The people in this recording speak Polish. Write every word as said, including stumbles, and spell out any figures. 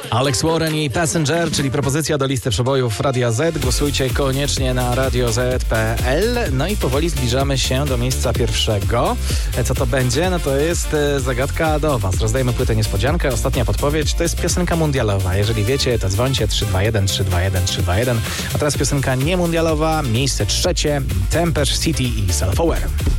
Alex Warren i Passenger, czyli propozycja do listy przebojów Radia Z. Głosujcie koniecznie na radio zet kropka pe el. No i powoli zbliżamy się do miejsca pierwszego. Co to będzie? No to jest zagadka do Was. Rozdajemy płytę niespodziankę. Ostatnia podpowiedź to jest piosenka mundialowa. Jeżeli wiecie, to dzwońcie trzy dwa jeden trzy dwa jeden trzy dwa jeden. A teraz piosenka niemundialowa. Miejsce trzecie. Temperz City i Self Aware.